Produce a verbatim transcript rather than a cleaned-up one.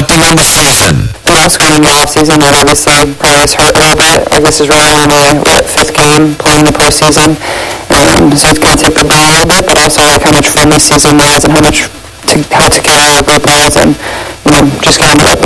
reflecting on the season. And also going into the off-season, that obviously probably has hurt a little bit, as this is really only, what, fifth game playing the postseason. Um, so it's going to take the ball a little bit, but also like how much fun this season was and how much, to, how together our group was, and, you know, just getting to